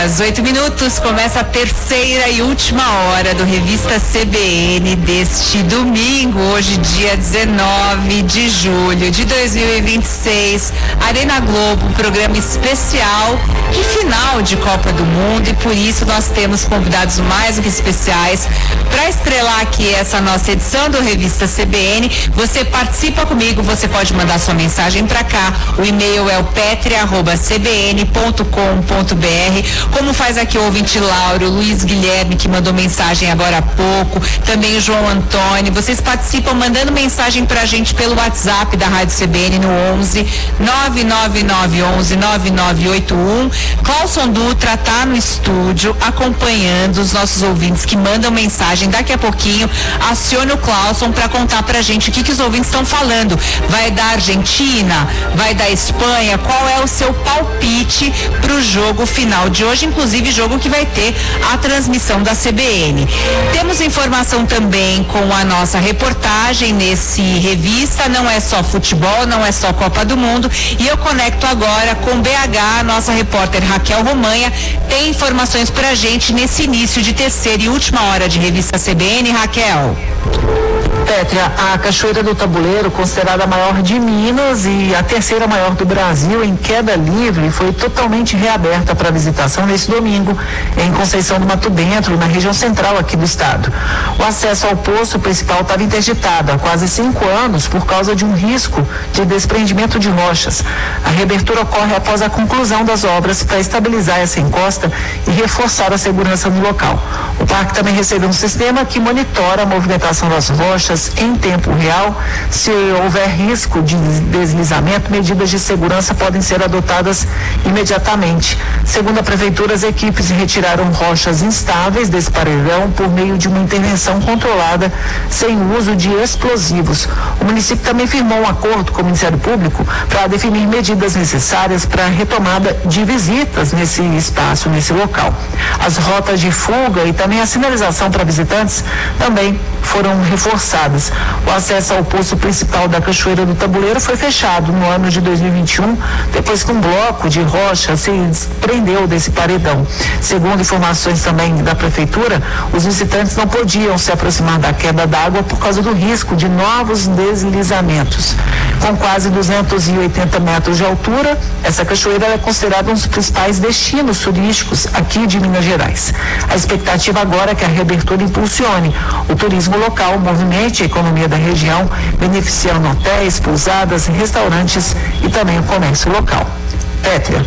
horas, 8 minutos, começa a terceira e última hora do Revista CBN deste domingo, hoje dia 19 de julho de 2026, Arena Globo, um programa especial e final de Copa do Mundo, e por isso nós temos convidados mais do que especiais para estrelar aqui essa nossa edição do Revista CBN. Você participa comigo, você pode mandar sua mensagem para cá, o e-mail é o petri@cbn.com.br, como faz aqui o ouvinte Lauro, Luiz Guilherme, que mandou mensagem agora há pouco, também o João Antônio. Vocês participam mandando mensagem pra gente pelo WhatsApp da Rádio CBN no 11 99911 9981. Clauson Dutra tá no estúdio acompanhando os nossos ouvintes que mandam mensagem. Daqui a pouquinho acione o Clauson para contar pra gente o que os ouvintes estão falando. Vai da Argentina? Vai da Espanha? Qual é o seu palpite pro jogo final de hoje, inclusive jogo que vai ter a transmissão da CBN. Temos informação também com a nossa reportagem nesse revista, não é só futebol, não é só Copa do Mundo, e eu conecto agora com BH, a nossa repórter Raquel Romanha tem informações pra gente nesse início de terceira e última hora de Revista CBN. Raquel. Pétria, a Cachoeira do Tabuleiro, considerada a maior de Minas e a terceira maior do Brasil em queda livre, foi totalmente reaberta para visitação nesse domingo em Conceição do Mato Dentro, na região central aqui do estado. O acesso ao poço principal estava interditado há quase 5 anos por causa de um risco de desprendimento de rochas. A reabertura ocorre após a conclusão das obras para estabilizar essa encosta e reforçar a segurança no local. O parque também recebeu um sistema que monitora a movimentação das rochas em tempo real. Se houver risco de deslizamento, medidas de segurança podem ser adotadas imediatamente. Segundo a prefeitura, as equipes retiraram rochas instáveis desse paredão por meio de uma intervenção controlada sem uso de explosivos. O município também firmou um acordo com o Ministério Público para definir medidas necessárias para a retomada de visitas nesse espaço, nesse local. As rotas de fuga e também a sinalização para visitantes também foram reforçadas. O acesso ao poço principal da Cachoeira do Tabuleiro foi fechado no ano de 2021, depois que um bloco de rocha se desprendeu desse paredão. Segundo informações também da prefeitura, os visitantes não podiam se aproximar da queda d'água por causa do risco de novos deslizamentos. Com quase 280 metros de altura, essa cachoeira é considerada um dos principais destinos turísticos aqui de Minas Gerais. A expectativa agora é que a reabertura impulsione o turismo local, movimente a economia da região, beneficiando hotéis, pousadas, restaurantes e também o comércio local. Pétria.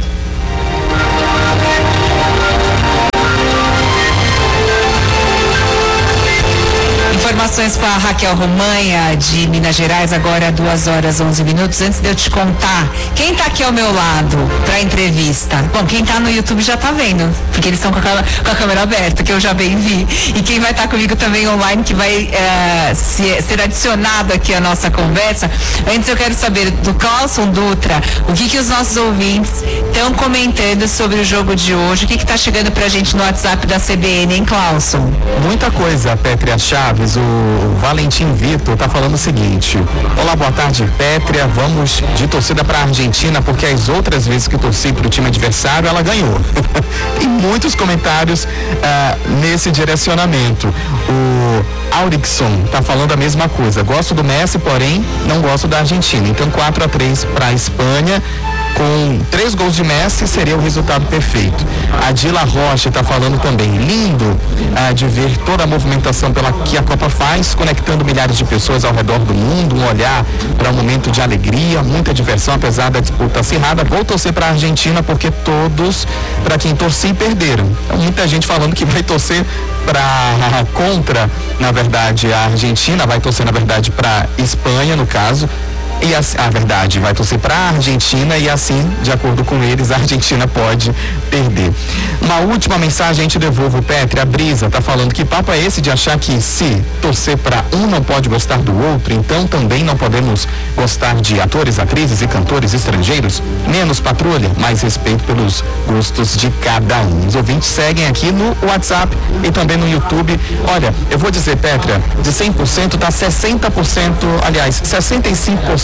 Informações com a Raquel Romanha de Minas Gerais, agora 2 horas 11 minutos. Antes de eu te contar quem tá aqui ao meu lado pra entrevista, bom, quem tá no YouTube já tá vendo, porque eles estão com a câmera aberta, que eu já bem vi, e quem vai estar comigo também online, que vai ser adicionado aqui à nossa conversa. Antes eu quero saber do Clauson Dutra, o que os nossos ouvintes estão comentando sobre o jogo de hoje, o que tá chegando pra gente no WhatsApp da CBN, hein, Clauson? Muita coisa, Pétria Chaves. O Valentim Vitor tá falando o seguinte: olá, boa tarde, Pétria, vamos de torcida pra Argentina, porque as outras vezes que torci pro time adversário, ela ganhou. E muitos comentários nesse direcionamento. O Aurixon tá falando a mesma coisa, gosto do Messi, porém não gosto da Argentina, então 4-3 pra Espanha, com 3 gols de Messi seria o resultado perfeito. A Dila Rocha está falando também, lindo de ver toda a movimentação pela que a Copa faz, conectando milhares de pessoas ao redor do mundo, um olhar para um momento de alegria, muita diversão, apesar da disputa acirrada. Vou torcer para a Argentina, porque todos, para quem torci, perderam. Então, muita gente falando que vai torcer contra, na verdade, a Argentina, vai torcer, na verdade, para Espanha, no caso. E a verdade, vai torcer para a Argentina e assim, de acordo com eles, a Argentina pode perder. Uma última mensagem, a gente devolve o Pétria. A Brisa tá falando que papo é esse de achar que se torcer para um não pode gostar do outro, então também não podemos gostar de atores, atrizes e cantores estrangeiros? Menos patrulha, mais respeito pelos gostos de cada um. Os ouvintes seguem aqui no WhatsApp e também no YouTube. Olha, eu vou dizer, Pétria, de 100% tá 60%, aliás, 65%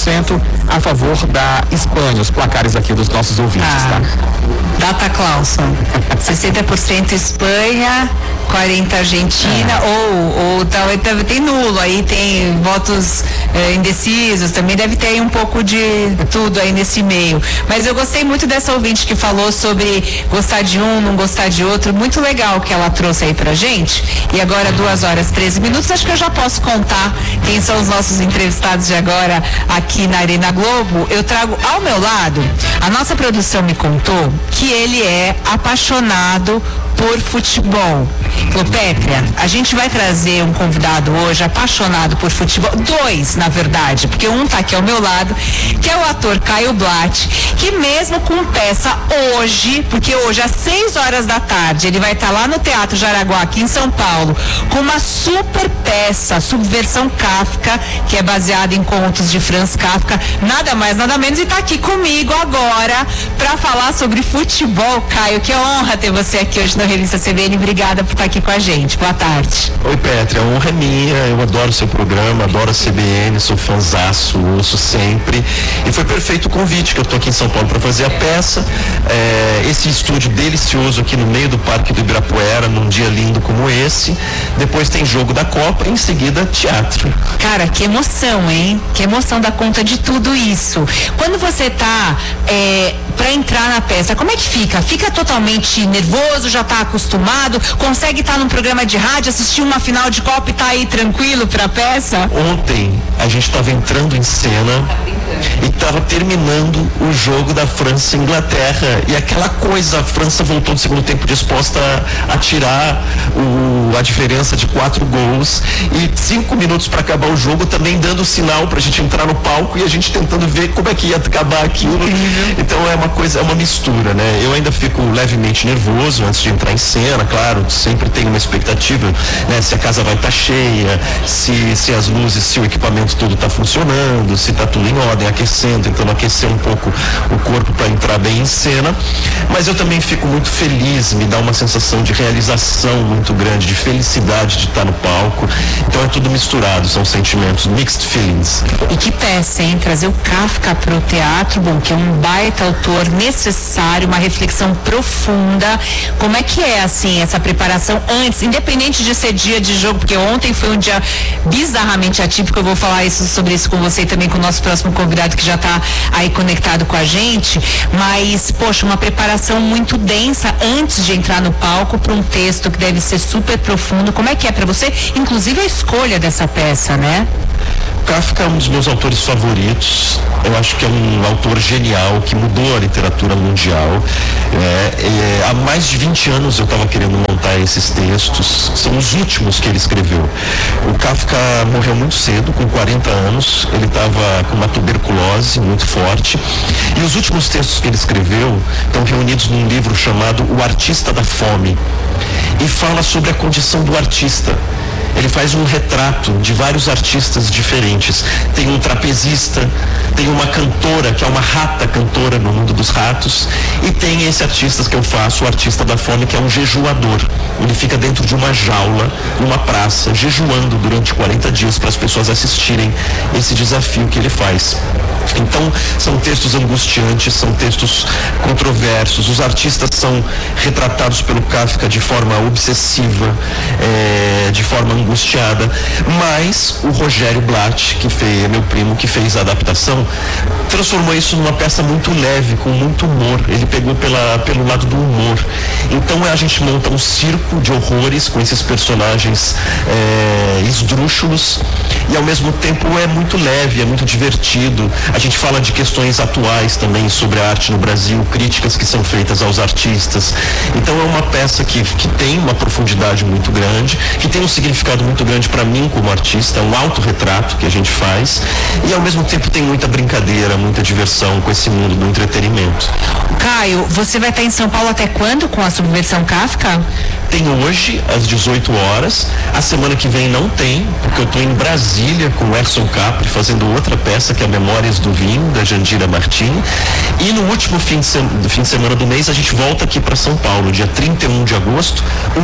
60% a favor da Espanha, os placares aqui dos nossos ouvintes, tá? Data Clauson, 60% Espanha, 40% Argentina, ou tem nulo, aí tem votos indecisos, também deve ter aí um pouco de tudo aí nesse meio. Mas eu gostei muito dessa ouvinte que falou sobre gostar de um, não gostar de outro, muito legal que ela trouxe aí pra gente. E agora 2h13, acho que eu já posso contar quem são os nossos entrevistados de agora aqui na Arena Globo. Eu trago ao meu lado, a nossa produção me contou que ele é apaixonado por futebol. Pétria, a gente vai trazer um convidado hoje apaixonado por futebol, 2 na verdade, porque um tá aqui ao meu lado, que é o ator Caio Blatt, que mesmo com peça hoje, porque hoje às 6h da tarde ele vai estar lá no Teatro Jaraguá, aqui em São Paulo, com uma super peça, Subversão Kafka, que é baseada em contos de Franz Kafka, nada mais, nada menos, e tá aqui comigo agora para falar sobre futebol. Caio, que honra ter você aqui hoje na Revista CBN, obrigada por estar aqui com a gente, boa tarde. Oi, Pétria, a honra é minha, eu adoro seu programa, adoro a CBN, sou fãzaço, ouço sempre, e foi perfeito o convite, que eu tô aqui em São Paulo para fazer a peça, esse estúdio delicioso aqui no meio do Parque do Ibirapuera, num dia lindo como esse, depois tem jogo da Copa, e em seguida teatro. Cara, que emoção, hein? Que emoção dar conta de tudo isso. Quando você tá para entrar na peça, como é que fica? Fica totalmente nervoso, já tá acostumado, consegue estar num programa de rádio, assistir uma final de Copa e tá aí tranquilo pra peça? Ontem a gente estava entrando em cena e estava terminando o jogo da França e Inglaterra, e aquela coisa, a França voltou no segundo tempo disposta a tirar a diferença de 4 gols, e 5 minutos para acabar o jogo também dando sinal pra gente entrar no palco, e a gente tentando ver como é que ia acabar aquilo. Então é uma coisa, é uma mistura, né? Eu ainda fico levemente nervoso antes de entrar em cena, claro, sempre tem uma expectativa, né? Se a casa vai estar cheia, se as luzes, se o equipamento todo está funcionando, se está tudo em ordem, aquecendo, tentando aquecer um pouco o corpo para entrar bem em cena. Mas eu também fico muito feliz, me dá uma sensação de realização muito grande, de felicidade de estar no palco. Então é tudo misturado, são sentimentos, mixed feelings. E que peça, hein? Trazer o Kafka pro teatro, bom, que é um baita autor necessário, uma reflexão profunda. Como é que é, assim, essa preparação antes, independente de ser dia de jogo, porque ontem foi um dia bizarramente atípico, eu vou falar sobre isso com você e também com o nosso próximo convidado que já está aí conectado com a gente, mas, poxa, uma preparação muito densa antes de entrar no palco para um texto que deve ser super profundo. Como é que é para você, inclusive a escolha dessa peça, né? Kafka é um dos meus autores favoritos. Eu acho que é um autor genial que mudou a literatura mundial. Há mais de 20 anos eu estava querendo montar esses textos. São os últimos que ele escreveu. O Kafka morreu muito cedo, com 40 anos. Ele estava com uma tuberculose muito forte. E os últimos textos que ele escreveu estão reunidos num livro chamado O Artista da Fome. E fala sobre a condição do artista. Ele faz um retrato de vários artistas diferentes. Tem um trapezista, tem uma cantora, que é uma rata cantora no mundo dos ratos, e tem esse artista que eu faço, o Artista da Fome, que é um jejuador. Ele fica dentro de uma jaula, numa praça, jejuando durante 40 dias para as pessoas assistirem esse desafio que ele faz. Então, são textos angustiantes, são textos controversos. Os artistas são retratados pelo Kafka de forma obsessiva, de forma angustiada, mas o Rogério Blatt, meu primo, que fez a adaptação, transformou isso numa peça muito leve, com muito humor. Ele pegou pelo lado do humor. Então a gente monta um circo de horrores com esses personagens esdrúxulos, e ao mesmo tempo é muito leve, é muito divertido. A gente fala de questões atuais também sobre a arte no Brasil, críticas que são feitas aos artistas. Então é uma peça que tem uma profundidade muito grande, que tem um significado muito grande para mim como artista, é um autorretrato que a gente faz, e ao mesmo tempo tem muita brincadeira, muita diversão com esse mundo do entretenimento. Caio, você vai estar em São Paulo até quando com a Subversão Kafka? Tem hoje, às 18 horas. A semana que vem não tem, porque eu estou em Brasília com o Erson Capri fazendo outra peça, que é Memórias do Vinho, da Jandira Martim. E no último fim de semana do mês, a gente volta aqui para São Paulo, dia 31 de agosto,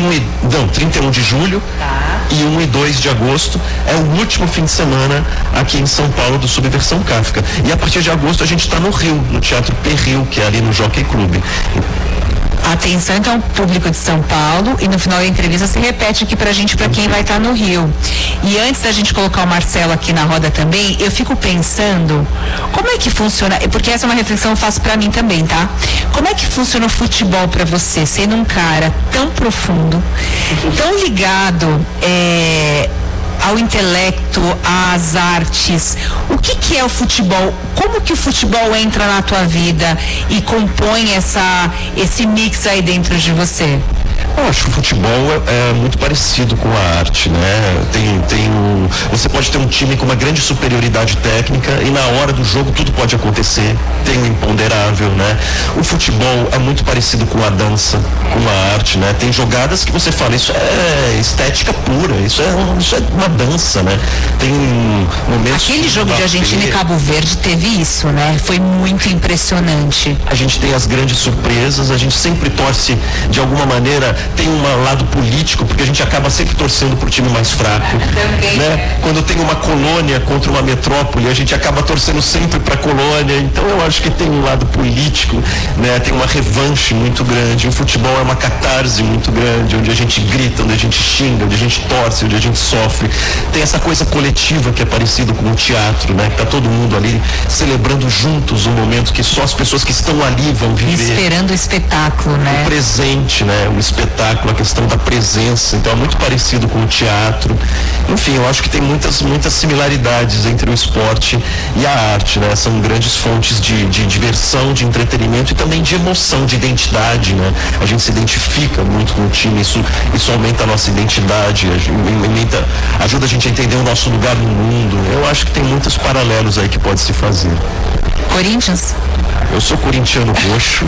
31 de julho e 1 e 2 de agosto. É o último fim de semana aqui em São Paulo do Subversão Kafka. E a partir de agosto a gente está no Rio, no Teatro Perril, que é ali no Jockey Club. Atenção, então, público de São Paulo, e no final da entrevista se repete aqui pra gente, pra quem vai estar no Rio. E antes da gente colocar o Marcelo aqui na roda também, eu fico pensando, como é que funciona, porque essa é uma reflexão que eu faço pra mim também, tá? Como é que funciona o futebol pra você, sendo um cara tão profundo, tão ligado, ao intelecto, às artes? O que é o futebol? Como que o futebol entra na tua vida e compõe esse mix aí dentro de você? Eu acho que o futebol é muito parecido com a arte, né? Você pode ter um time com uma grande superioridade técnica e na hora do jogo tudo pode acontecer, tem o imponderável, né? O futebol é muito parecido com a dança, com a arte, né? Tem jogadas que você fala, isso é estética pura, isso é uma dança, né? Tem momentos... Aquele jogo de Argentina e Cabo Verde teve isso, né? Foi muito impressionante. A gente tem as grandes surpresas, a gente sempre torce de alguma maneira, tem um lado político, porque a gente acaba sempre torcendo pro time mais fraco, né? Quando tem uma colônia contra uma metrópole, a gente acaba torcendo sempre pra colônia, então eu acho que tem um lado político, né? Tem uma revanche muito grande, o futebol é uma catarse muito grande, onde a gente grita, onde a gente xinga, onde a gente torce, onde a gente sofre. Tem essa coisa coletiva que é parecido com o teatro, né? Que tá todo mundo ali celebrando juntos um momento que só as pessoas que estão ali vão viver. Esperando o espetáculo, né? O presente, né? O espetáculo, a questão da presença, então é muito parecido com o teatro. Enfim, eu acho que tem muitas similaridades entre o esporte e a arte, né? São grandes fontes de diversão, de entretenimento e também de emoção, de identidade, né? A gente se identifica muito com o time, isso aumenta a nossa identidade, ajuda a gente a entender o nosso lugar no mundo. Eu acho que tem muitos paralelos aí que pode se fazer. Corinthians? Eu sou corintiano roxo,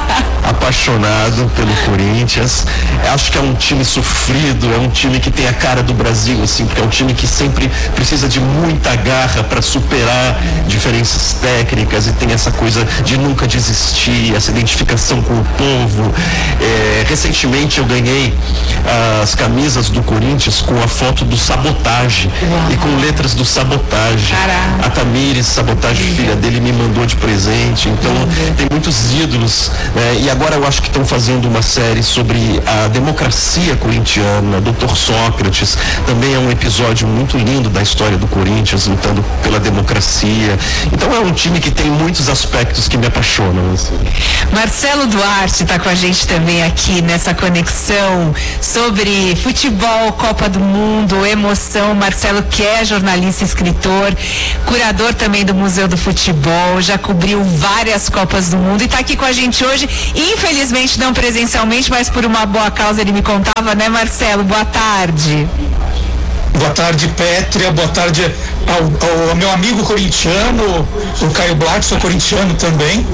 apaixonado pelo Corinthians. Acho que é um time sofrido, é um time que tem a cara do Brasil, assim, porque é um time que sempre precisa de muita garra para superar diferenças técnicas e tem essa coisa de nunca desistir, essa identificação com o povo. Recentemente eu ganhei as camisas do Corinthians com a foto do Sabotagem e com letras do Sabotagem. Caraca. A Tamires Sabotagem, filha dele, me mandou de presente. Então tem muitos ídolos, né? E agora eu acho que estão fazendo uma série sobre a democracia corintiana, Dr. Sócrates, também é um episódio muito lindo da história do Corinthians, lutando pela democracia. Então é um time que tem muitos aspectos que me apaixonam, assim. Marcelo Duarte está com a gente também aqui nessa conexão sobre futebol, Copa do Mundo, emoção. Marcelo, que é jornalista, escritor, curador também do Museu do Futebol, já cobriu várias Copas do Mundo e está aqui com a gente hoje, infelizmente não presencialmente, mas por uma boa causa, ele me contava, né, Marcelo? Boa tarde. Boa tarde, Pétria. Boa tarde ao meu amigo corintiano, o Caio Blatt, sou corintiano também.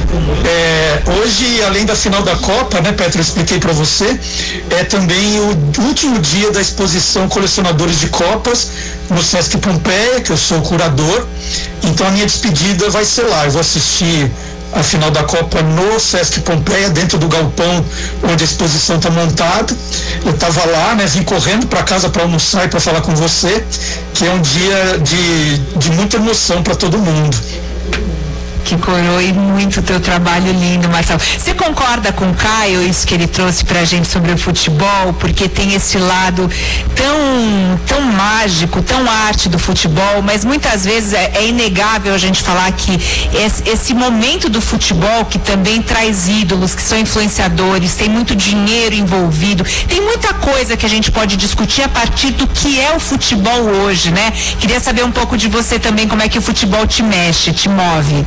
Hoje, além da final da Copa, né, Pétria, eu expliquei para você, é também o último dia da exposição Colecionadores de Copas no Sesc Pompeia, que eu sou curador. Então a minha despedida vai ser lá. Eu vou assistir a final da Copa no Sesc Pompeia, dentro do galpão onde a exposição está montada. Eu estava lá, né, vim correndo para casa para almoçar e para falar com você, que é um dia de muita emoção para todo mundo. Que coroe muito o teu trabalho lindo, Marcelo. Você concorda com o Caio, isso que ele trouxe pra gente sobre o futebol, porque tem esse lado tão mágico, tão arte do futebol, mas muitas vezes é inegável a gente falar que esse momento do futebol que também traz ídolos, que são influenciadores, tem muito dinheiro envolvido, tem muita coisa que a gente pode discutir a partir do que é o futebol hoje, né? Queria saber um pouco de você também, como é que o futebol te mexe, te move.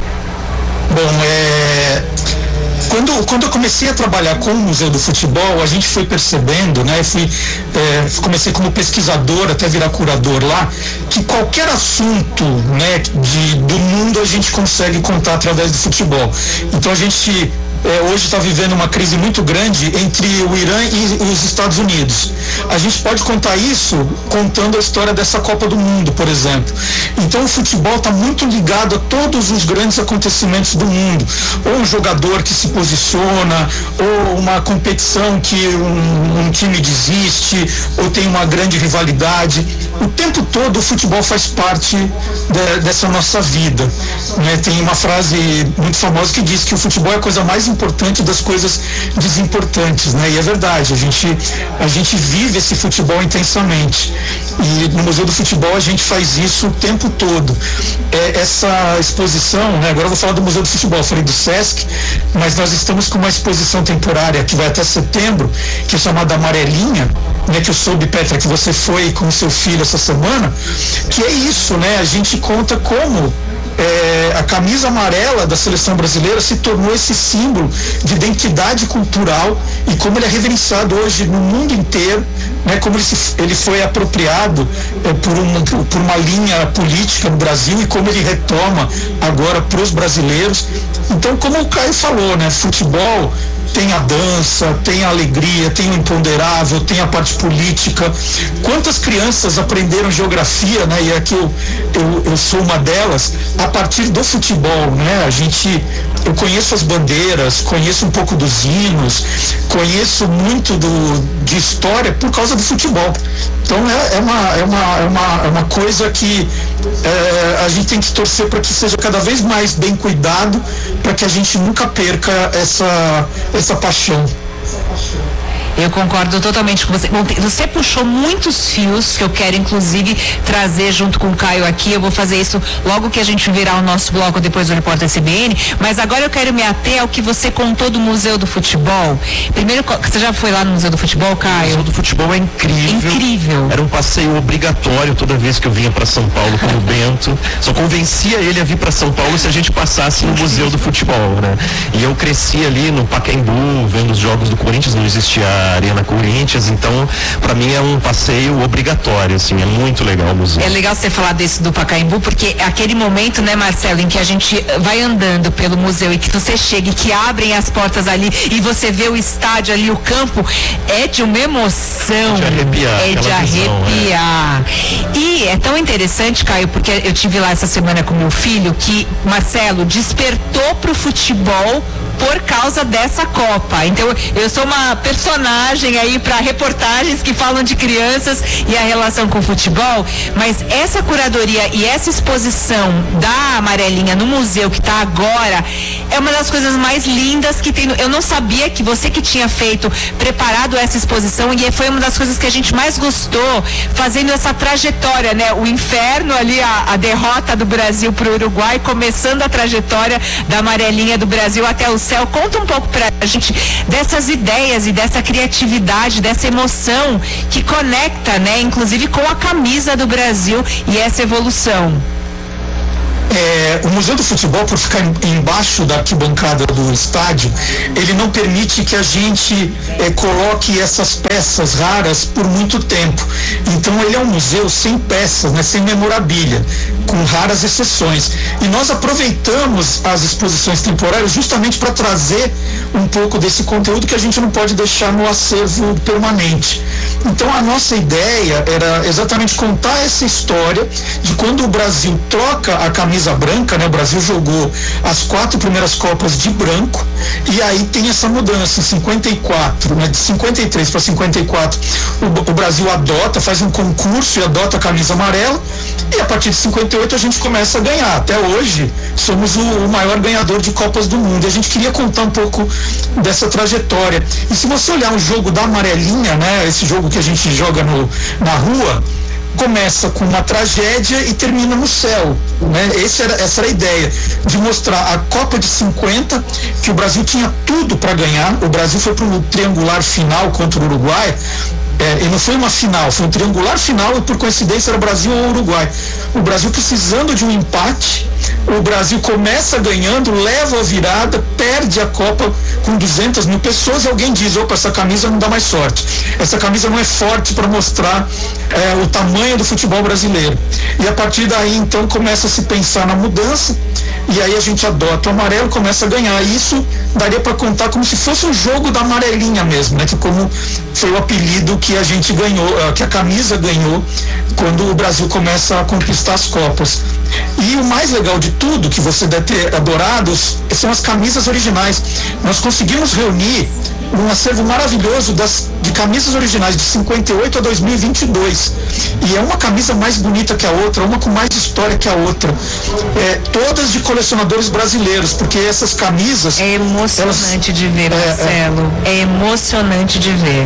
Bom, quando eu comecei a trabalhar com o Museu do Futebol, a gente foi percebendo, né, comecei como pesquisador até virar curador lá, que qualquer assunto, né, do mundo a gente consegue contar através do futebol. Então a gente hoje está vivendo uma crise muito grande entre o Irã e os Estados Unidos. A gente pode contar isso contando a história dessa Copa do Mundo, por exemplo. Então o futebol está muito ligado a todos os grandes acontecimentos do mundo. Ou um jogador que se posiciona, ou uma competição que um time desiste, ou tem uma grande rivalidade. O tempo todo o futebol faz parte dessa nossa vida, né? Tem uma frase muito famosa que diz que o futebol é a coisa mais importante das coisas desimportantes, né? E é verdade, a gente vive esse futebol intensamente, e no Museu do Futebol a gente faz isso o tempo todo. Essa exposição, né? Agora eu vou falar do Museu do Futebol, eu falei do Sesc, mas nós estamos com uma exposição temporária que vai até setembro, que é chamada Amarelinha, né? Que eu soube, Petra, que você foi com o seu filho essa semana, que é isso, né? A gente conta como a camisa amarela da seleção brasileira se tornou esse símbolo de identidade cultural, e como ele é reverenciado hoje no mundo inteiro, né? Como ele foi apropriado por uma linha política no Brasil, e como ele retoma agora para os brasileiros. Então, como o Caio falou, né? Futebol tem a dança, tem a alegria, tem o imponderável, tem a parte política. Quantas crianças aprenderam geografia, né? E aqui eu sou uma delas, a partir do futebol, né? Eu conheço as bandeiras, conheço um pouco dos hinos, conheço muito de história por causa do futebol. Então é uma coisa que a gente tem que torcer para que seja cada vez mais bem cuidado, para que a gente nunca perca essa paixão. Eu concordo totalmente com você. Bom, você puxou muitos fios que eu quero, inclusive, trazer junto com o Caio aqui. Eu vou fazer isso logo que a gente virar o nosso bloco depois do Repórter CBN. Mas agora eu quero me ater ao que você contou do Museu do Futebol. Primeiro, você já foi lá no Museu do Futebol, Caio? O Museu do Futebol é incrível. Incrível. Era um passeio obrigatório toda vez que eu vinha para São Paulo com o Bento. Só convencia ele a vir para São Paulo se a gente passasse no Museu do Futebol, né? E eu cresci ali no Pacaembu, vendo os jogos do Corinthians, não existia Arena Corinthians, então para mim é um passeio obrigatório, assim, é muito legal o museu. É legal você falar desse do Pacaembu, porque aquele momento, né, Marcelo, em que a gente vai andando pelo museu e que você chega e que abrem as portas ali e você vê o estádio ali, o campo, é de uma emoção. De arrepiar. É de arrepiar. E é tão interessante, Caio, porque eu tive lá essa semana com meu filho, que Marcelo despertou pro futebol por causa dessa Copa. Então eu sou uma personagem aí para reportagens que falam de crianças e a relação com o futebol, mas essa curadoria e essa exposição da Amarelinha no museu que está agora é uma das coisas mais lindas que tem. Eu não sabia que você que tinha preparado essa exposição, e foi uma das coisas que a gente mais gostou, fazendo essa trajetória, né? O inferno ali, a derrota do Brasil pro Uruguai, começando a trajetória da Amarelinha do Brasil até o céu. Conta um pouco pra gente dessas ideias e dessa criatividade, dessa emoção que conecta, né, inclusive com a camisa do Brasil e essa evolução. O Museu do Futebol, por ficar embaixo da arquibancada do estádio, ele não permite que a gente coloque essas peças raras por muito tempo. Então ele é um museu sem peças, né, sem memorabilia, com raras exceções. E nós aproveitamos as exposições temporárias justamente para trazer um pouco desse conteúdo que a gente não pode deixar no acervo permanente. Então a nossa ideia era exatamente contar essa história de quando o Brasil troca a camisa branca, né? O Brasil jogou as 4 primeiras Copas de branco, e aí tem essa mudança em 54, né? De 53 para 54 o Brasil faz um concurso e adota a camisa amarela, e a partir de 58 a gente começa a ganhar. Até hoje somos o maior ganhador de Copas do Mundo. A gente queria contar um pouco dessa trajetória. E se você olhar o jogo da Amarelinha, né? Esse jogo que a gente joga na rua, começa com uma tragédia e termina no céu, né? Essa era a ideia, de mostrar a Copa de 50, que o Brasil tinha tudo para ganhar. O Brasil foi para o triangular final contra o Uruguai, E não foi uma final, foi um triangular final e por coincidência era Brasil ou Uruguai. O Brasil precisando de um empate, o Brasil começa ganhando, leva a virada, perde a Copa com 200 mil pessoas e alguém diz, opa, essa camisa não dá mais sorte. Essa camisa não é forte para mostrar o tamanho do futebol brasileiro. E a partir daí, então, começa a se pensar na mudança e aí a gente adota o amarelo, começa a ganhar. Isso daria para contar como se fosse um jogo da amarelinha mesmo, né? Que como foi o apelido que a gente ganhou, que a camisa ganhou quando o Brasil começa a conquistar as Copas. E o mais legal de tudo, que você deve ter adorado, são as camisas originais. Nós conseguimos reunir um acervo maravilhoso de camisas originais de 58 a 2022. E é uma camisa mais bonita que a outra, uma com mais história que a outra. Todas de colecionadores brasileiros, porque essas camisas... É emocionante de ver, Marcelo. É emocionante de ver.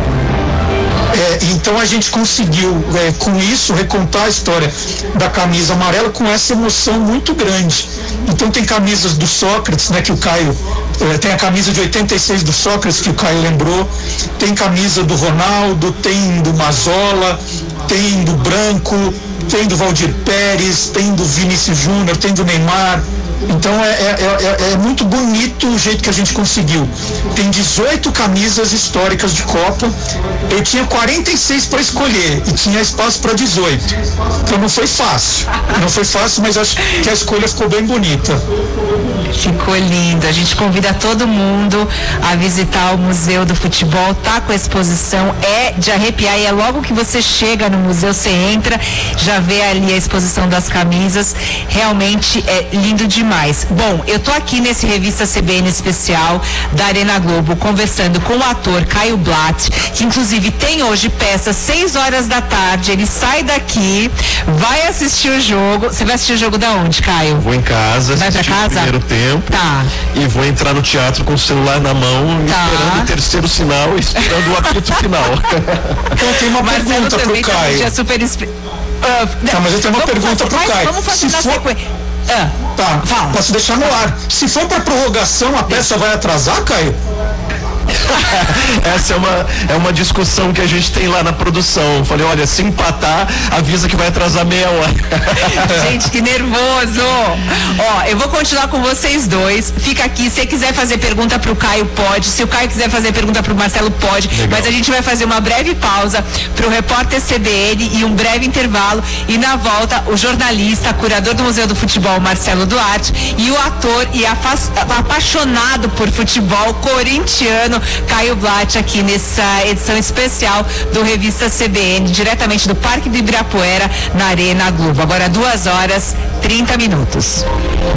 Então a gente conseguiu, com isso, recontar a história da camisa amarela com essa emoção muito grande. Então tem camisas do Sócrates, né, que o Caio... tem a camisa de 86 do Sócrates, que o Caio lembrou. Tem camisa do Ronaldo, tem do Mazzola, tem do Branco, tem do Valdir Pérez, tem do Vinícius Júnior, tem do Neymar. Então é muito bonito o jeito que a gente conseguiu. Tem 18 camisas históricas de Copa. Eu tinha 46 para escolher e tinha espaço para 18. Então não foi fácil. Não foi fácil, mas acho que a escolha ficou bem bonita. Ficou lindo. A gente convida todo mundo a visitar o Museu do Futebol. Tá com a exposição, é de arrepiar. E é logo que você chega no museu, você entra, já vê ali a exposição das camisas. Realmente é lindo demais. Bom, eu tô aqui nesse Revista CBN especial da Arena Globo, conversando com o ator Caio Blatt, que inclusive tem hoje peça 6 horas da tarde. Ele sai daqui, vai assistir o jogo. Você vai assistir o jogo da onde, Caio? Vou em casa, vai pra casa? O primeiro tempo. Tá. E vou entrar no teatro com o celular na mão, esperando o terceiro sinal, esperando o apito final. Então tem uma pergunta pro Caio. Mas eu tenho uma pergunta pro Caio. Vamos fazer na sequência. Tá, posso deixar no ar. Se for pra prorrogação, a peça vai atrasar, Caio? Essa é uma discussão que a gente tem lá na produção. Falei, olha, se empatar, avisa que vai atrasar meia hora. Gente, que nervoso. Ó, eu vou continuar com vocês dois. Fica aqui, se quiser fazer pergunta pro Caio, pode. Se o Caio quiser fazer pergunta pro Marcelo, pode. Legal. Mas a gente vai fazer uma breve pausa pro repórter CBN e um breve intervalo. E na volta, o jornalista, curador do Museu do Futebol, Marcelo Duarte, e o ator e apaixonado por futebol corintiano, Caio Blatt, aqui nessa edição especial do Revista CBN, diretamente do Parque do Ibirapuera, na Arena Globo. Agora 2h30.